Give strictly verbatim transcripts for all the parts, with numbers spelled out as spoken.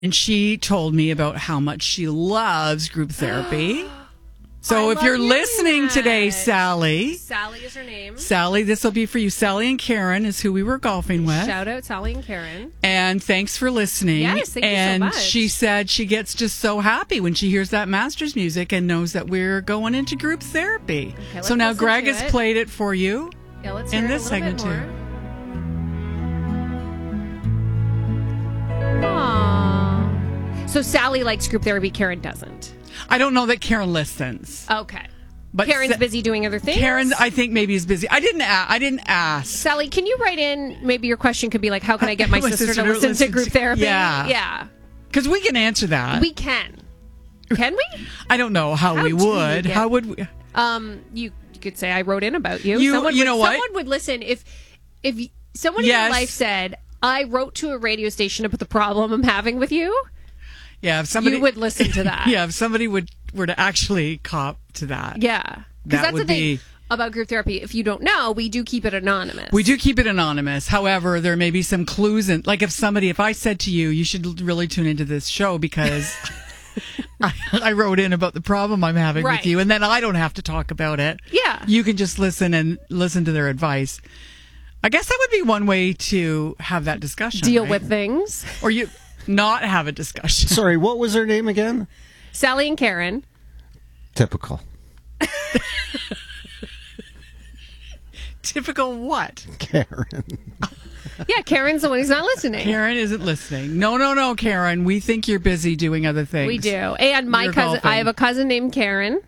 And she told me about how much she loves group therapy. So I if you're love listening that. today, Sally. Sally is her name. Sally, this will be for you. Sally and Karen is who we were golfing with. Shout out Sally and Karen. And thanks for listening. Yes, thank and you so much. she said she gets just so happy when she hears that Masters music and knows that we're going into group therapy. Okay, so now let's Greg listen to has it. played it for you. Yeah, let's in hear this it a little segment bit too. more. Aww. So Sally likes group therapy, Karen doesn't. I don't know that Karen listens. Okay. But Karen's Sa- busy doing other things. Karen, I think maybe is busy. I didn't. A- I didn't ask. Sally, can you write in? Maybe your question could be like, "How can I get my, My sister, sister to to listen, listen to group to- therapy?" Yeah. yeah, Because we can answer that. we can. Can we? I don't know how, How we do you would. get- How would we? Um, you, you could say I wrote in about you. You- someone you would, know what? Someone would listen if if y- someone in Yes. your life said, "I wrote to a radio station about the problem I'm having with you." Yeah, if somebody You would listen to that. Yeah, if somebody would were to actually cop to that. Yeah, because That that's would the thing be- about group therapy. If you don't know, we do keep it anonymous. We do keep it anonymous. However, there may be some clues in, like if somebody, if I said to you, you should really tune into this show because I, I wrote in about the problem I'm having Right. with you, and then I don't have to talk about it. Yeah. You can just listen and listen to their advice. I guess that would be one way to have that discussion. Deal right? with things. Or you not have a discussion. Sorry, what was her name again? Sally and Karen. Typical. Typical what? Karen. Yeah, Karen's the one who's not listening. Karen isn't listening. No, no, no, Karen. We think you're busy doing other things. We do. And my You're cousin, golfing. I have a cousin named Karen.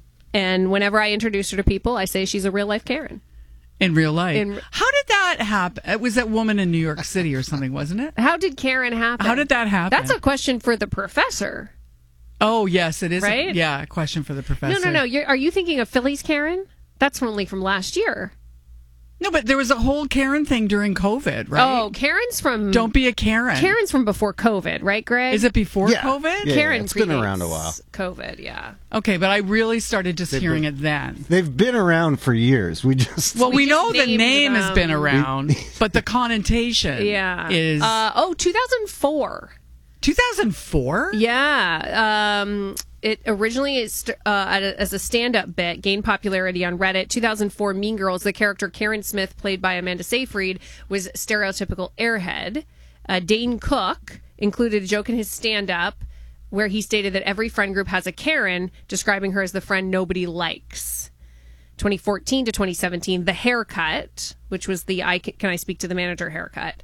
And whenever I introduce her to people, I say she's a real life Karen. In real life. In- How did that happen? It was that woman in New York City or something, wasn't it? How did Karen happen? How did that happen? That's a question for the professor. Oh, yes, it is. a- Right? yeah, a question for the professor. No, no, no. You're, are you thinking of Philly's Karen? That's only from last year. No, but there was a whole Karen thing during COVID, right? Oh, Karen's from. Don't be a Karen. Karen's from before COVID, right, Greg? Is it before Yeah. COVID? Yeah. Karen it's been predates around a while. COVID, yeah. Okay, but I really started just They've hearing been- it then. They've been around for years. We just Well, we, We know just the named name has been them. around, but the connotation Yeah. is Uh, oh, two thousand four. two thousand four? Yeah. Um, it originally is uh, as a stand-up bit, gained popularity on Reddit. two thousand four Mean Girls, the character Karen Smith, played by Amanda Seyfried, was stereotypical airhead. Uh, Dane Cook included a joke in his stand-up where he stated that every friend group has a Karen, describing her as the friend nobody likes. twenty fourteen to twenty seventeen, The Haircut, which was the I Can I Speak to the Manager haircut.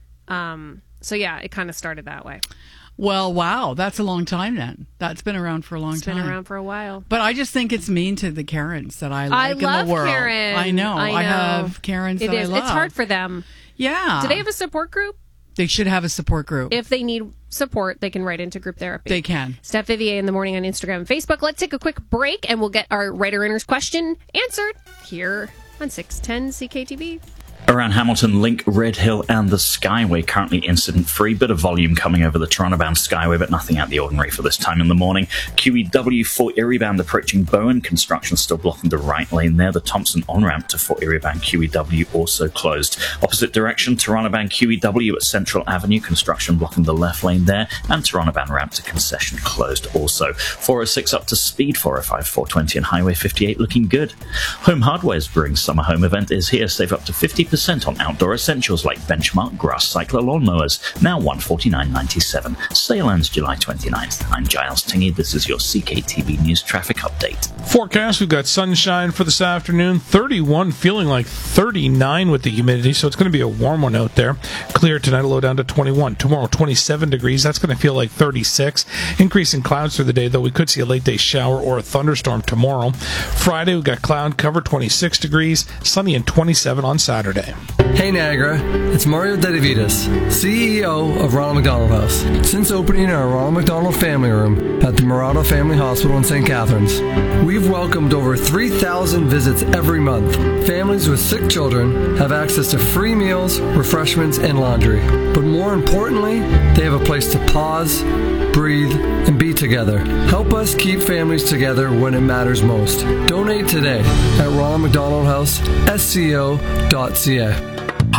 Um, so yeah, it kind of started that way. Well, wow, that's a long time then. That's been around for a long It's time. been around for a while. But I just think it's mean to the Karens that I I like love in the world. Karen. I know. I know. I have Karens It that is. I love. It's hard for them. Yeah. Do they have a support group? They should have a support group. If they need support, they can write into group therapy. They can. Steph Vivier in the morning on Instagram and Facebook. Let's take a quick break and we'll get our writer-inners question answered here on six ten C K T V. Around Hamilton, Link, Red Hill, and the Skyway currently incident-free. Bit of volume coming over the Toronto-bound Skyway, but nothing out of the ordinary for this time in the morning. Q E W Fort Erie-bound approaching Bowen. Construction still blocking the right lane there. The Thompson on-ramp to Fort Erie-bound Q E W also closed. Opposite direction, Toronto-bound Q E W at Central Avenue. Construction blocking the left lane there. And Toronto-bound ramp to concession closed also. four oh six up to speed. four oh five, four twenty, and Highway fifty-eight looking good. Home Hardware's Brewing Summer Home event is here. Save up to fifty percent on outdoor essentials like Benchmark grass cycler lawnmowers, now one hundred forty-nine dollars and ninety-seven cents. Sale ends July twenty-ninth. I'm Giles Tingey. This is your C K T V News Traffic Update. Forecast, we've got sunshine for this afternoon, thirty-one, feeling like thirty-nine with the humidity, so it's going to be a warm one out there. Clear tonight, a low down to twenty-one. Tomorrow, twenty-seven degrees. That's going to feel like thirty-six. Increase in clouds through the day, though we could see a late day shower or a thunderstorm tomorrow. Friday, we've got cloud cover, twenty-six degrees, sunny and twenty-seven on Saturday. Hey Niagara, it's Mario Dedivitas, C E O of Ronald McDonald House. Since opening our Ronald McDonald Family Room at the Murata Family Hospital in Saint Catharines, we've welcomed over three thousand visits every month. Families with sick children have access to free meals, refreshments, and laundry. But more importantly, they have a place to pause, breathe, and be together. Help us keep families together when it matters most. Donate today at Ronald McDonald House, S C O dot C A. Hi, this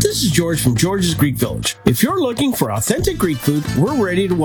this is George from George's Greek Village. If you're looking for authentic Greek food, we're ready to